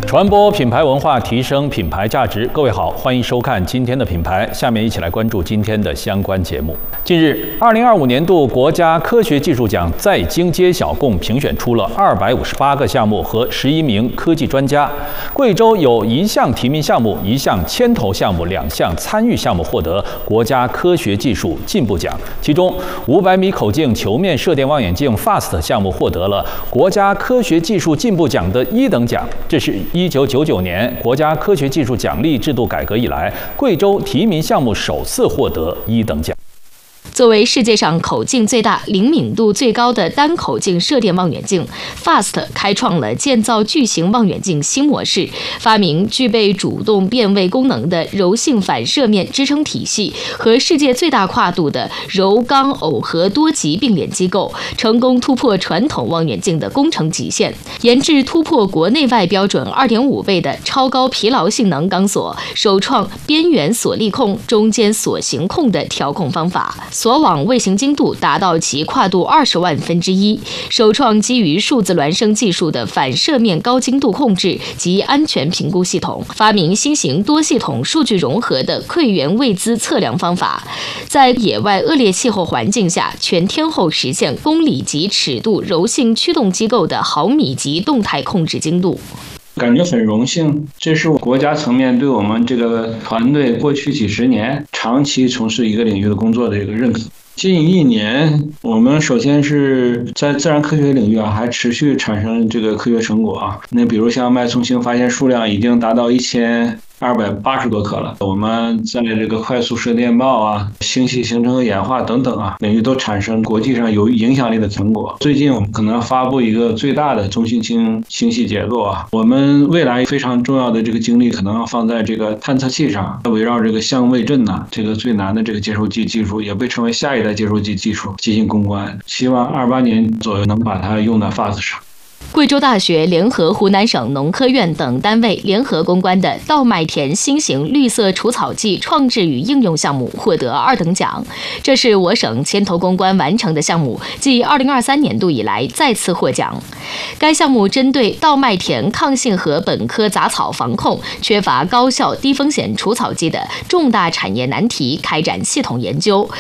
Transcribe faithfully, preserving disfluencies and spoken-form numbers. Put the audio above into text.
传播品牌文化，提升品牌价值。各位好，欢迎收看今天的品牌。下面一起来关注今天的相关节目。近日，二零二五年度国家科学技术奖在京揭晓，共评选出了二百五十八个项目和十一名科技专家。贵州有一项提名项目、一项牵头项目、两项参与项目获得国家科学技术进步奖。其中，五百米口径球面射电望远镜 F A S T 项目获得了国家科学技术进步奖的一等奖。这是一九九九年国家科学技术奖励制度改革以来，贵州提名项目首次获得一等奖。 作为世界上口径最大、灵敏度最高的单口径射电望远镜 ，F A S T 开创了建造巨型望远镜新模式，发明具备主动变位功能的柔性反射面支撑体系和世界最大跨度的柔钢耦合多极并联机构，成功突破传统望远镜的工程极限，研制突破国内外标准 二点五倍的超高疲劳性能钢索，首创边缘锁力控、中间锁形控的调控方法。锁网卫星精度达到其跨度二十万分之一，首创基于数字孪生技术的反射面高精度控制及安全评估系统，发明新型多系统数据融合的馈源位姿测量方法，在野外恶劣气候环境下全天候实现公里级尺度柔性驱动机构的毫米级动态控制精度。 感觉很荣幸，这是国家层面对我们这个团队过去几十年长期从事一个领域的工作的一个认可。近一年，我们首先是在自然科学领域啊，还持续产生这个科学成果啊。那比如像脉冲星发现数量已经达到一千二百八十多颗了。我们在这个快速射电暴啊、星系形成和演化等等啊领域都产生国际上有影响力的成果。最近我们可能发布一个最大的中性氢星系杰作啊。我们未来非常重要的这个精力可能要放在这个探测器上，围绕这个相位阵呐，这个最难的这个接收器技术，也被称为下一代接收器技术进行攻关。希望二八年左右能把它用到 F A S T 上。 贵州大学联合湖南省农科院等单位联合攻关的稻麦田新型绿色除草剂创制与应用项目获得二等奖，这是我省牵头攻关完成的项目，继二零二三年度以来再次获奖。该项目针对稻麦田抗性和本科杂草防控缺乏高效低风险除草剂的重大产业难题开展系统研究，